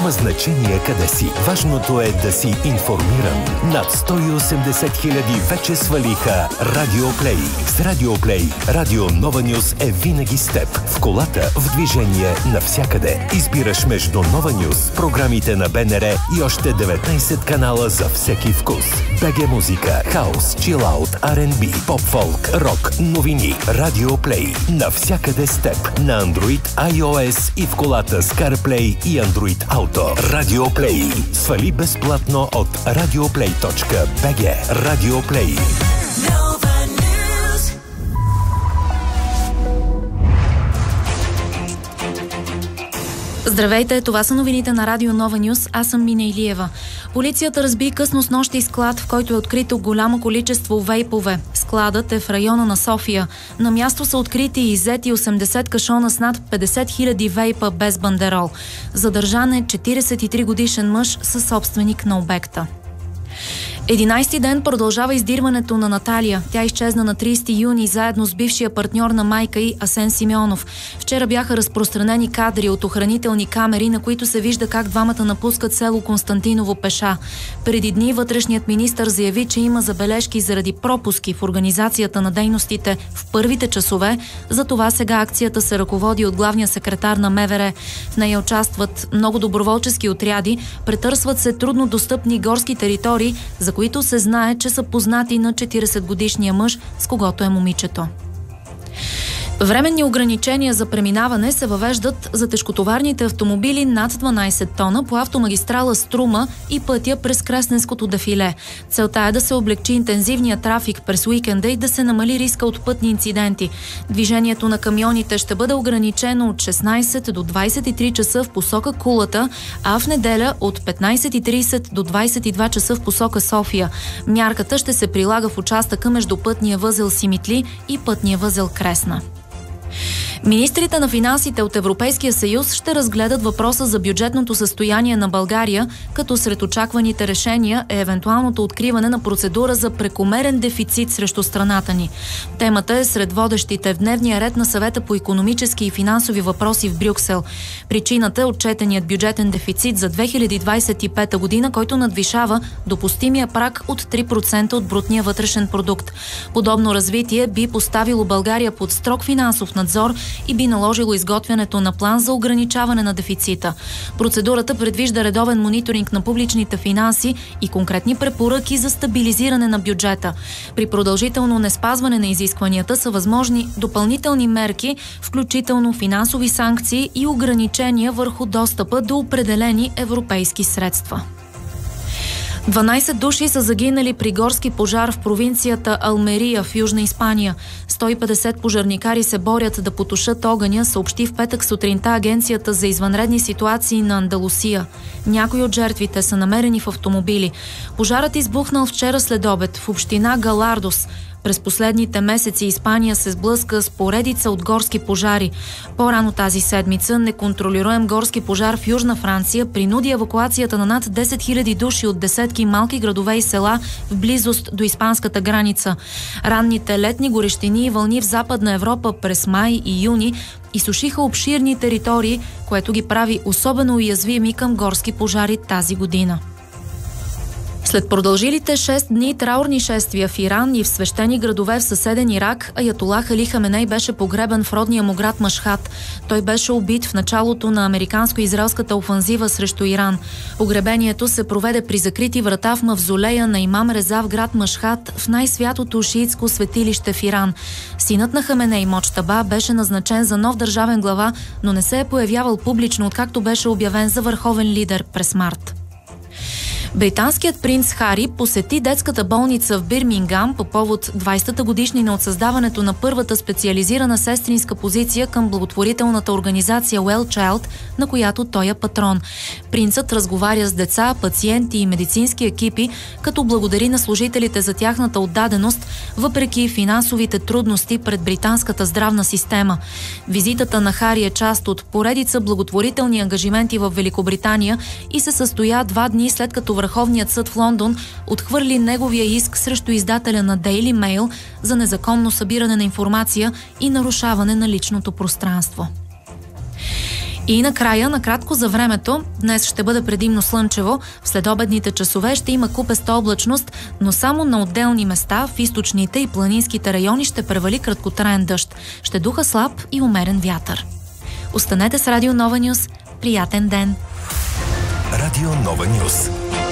Няма значение къде си. Важното е да си информиран. Над 180 хиляди вече свалиха Радиоплей. С Радиоплей Радио Нова Нюс е винаги с теб. В колата, в движение, навсякъде. Избираш между Нова Нюс, програмите на БНР и още 19 канала за всеки вкус. БГ музика, хаус, чилаут, R&B, поп-фолк, рок, новини. Радиоплей. Навсякъде с теб. На Android, iOS и в колата с CarPlay и Android Auto. Радиоплей. Свали безплатно от radioplay.bg. Радиоплей. Здравейте, това са новините на Радио Нова Нюс. Аз съм Мина Илиева. Полицията разби късно снощи склад, в който е открито голямо количество вейпове. Складът е в района на София. На място са открити и иззети 80 кашона с над 50 хиляди вейпа без бандерол. Задържан е 43 годишен мъж със собственик на обекта. 11-ти ден продължава издирването на Наталия. Тя изчезна на 30 юни заедно с бившия партньор на майка й Асен Симеонов. Вчера бяха разпространени кадри от охранителни камери, на които се вижда как двамата напускат село Константиново пеша. Преди дни вътрешният министър заяви, че има забележки заради пропуски в организацията на дейностите в първите часове. Затова сега акцията се ръководи от главния секретар на МВР. В нея участват много доброволчески отряди, претърсват се трудно достъпни горски територии, за които се знае, че са познати на 40-годишния мъж, с когото е момичето. Временни ограничения за преминаване се въвеждат за тежкотоварните автомобили над 12 тона по автомагистрала Струма и пътя през Кресненското дефиле. Целта е да се облегчи интензивния трафик през уикенда и да се намали риска от пътни инциденти. Движението на камионите ще бъде ограничено от 16 до 23 часа в посока Кулата, а в неделя от 15:30 до 22 часа в посока София. Мярката ще се прилага в участъка между пътния възел Симитли и пътния възел Кресна. Министрите на финансите от Европейския съюз ще разгледат въпроса за бюджетното състояние на България, като сред очакваните решения е евентуалното откриване на процедура за прекомерен дефицит срещу страната ни. Темата е сред водещите в дневния ред на Съвета по икономически и финансови въпроси в Брюксел. Причината е отчетеният бюджетен дефицит за 2025 година, който надвишава допустимия праг от 3% от брутния вътрешен продукт. Подобно развитие би поставило България под строг финансов надзор и би наложило изготвянето на план за ограничаване на дефицита. Процедурата предвижда редовен мониторинг на публичните финанси и конкретни препоръки за стабилизиране на бюджета. При продължително неспазване на изискванията са възможни допълнителни мерки, включително финансови санкции и ограничения върху достъпа до определени европейски средства. 12 души са загинали при горски пожар в провинцията Алмерия в Южна Испания. 150 пожарникари се борят да потушат огъня, съобщи в петък сутринта Агенцията за извънредни ситуации на Андалусия. Някои от жертвите са намерени в автомобили. Пожарът избухнал вчера след обед в община Галардос. През последните месеци Испания се сблъска с поредица от горски пожари. По-рано тази седмица неконтролируем горски пожар в Южна Франция принуди евакуацията на над 10 000 души от десетки малки градове и села в близост до испанската граница. Ранните летни горещини и вълни в Западна Европа през май и юни изсушиха обширни територии, което ги прави особено уязвими към горски пожари тази година. След продължилите 6 дни траурни шествия в Иран и в свещени градове в съседен Ирак, аятолах Али Хаменей беше погребан в родния му град Машхад. Той беше убит в началото на американско-израелската офанзива срещу Иран. Погребението се проведе при закрити врата в мавзолея на имам Реза в град Машхад, в най-святото шиитско светилище в Иран. Синът на Хаменей, Моджтаба, беше назначен за нов държавен глава, но не се е появявал публично, откакто беше обявен за върховен лидер през март. Британският принц Хари посети детската болница в Бирмингам по повод 20-та годишнина от създаването на първата специализирана сестринска позиция към благотворителната организация Well Child, на която той е патрон. Принцът разговаря с деца, пациенти и медицински екипи, като благодари на служителите за тяхната отдаденост, въпреки финансовите трудности пред британската здравна система. Визитата на Хари е част от поредица благотворителни ангажименти в Великобритания и се състоя 2 дни след като Върховният съд в Лондон отхвърли неговия иск срещу издателя на Daily Mail за незаконно събиране на информация и нарушаване на личното пространство. И накрая, накратко за времето, днес ще бъде предимно слънчево, в следобедните часове ще има купеста облачност, но само на отделни места в източните и планинските райони ще превали краткотраен дъжд. Ще духа слаб и умерен вятър. Останете с Радио Нова Нюс. Приятен ден! Радио Нова Нюс.